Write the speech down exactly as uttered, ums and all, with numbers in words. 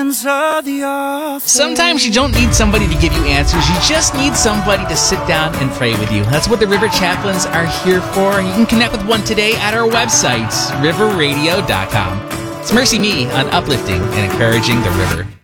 Sometimes you don't need somebody to give you answers. You just need somebody to sit down and pray with you. That's what the River Chaplains are here for. And you can connect with one today at our website, river radio dot com. It's Mercy Me on uplifting and encouraging the river.